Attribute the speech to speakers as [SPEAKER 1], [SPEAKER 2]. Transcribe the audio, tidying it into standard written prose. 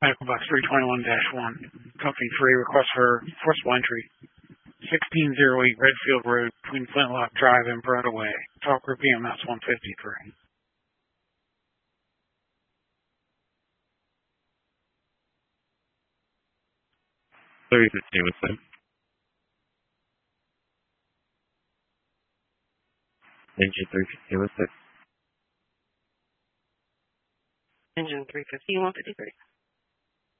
[SPEAKER 1] Medical Box 321-1. Company 3 request for forcible entry. 1608 Redfield Road between Flintlock Drive and Broadway. Talk group EMS 153.
[SPEAKER 2] 315 with them. Engine 315 with them.
[SPEAKER 3] Engine 315, 153.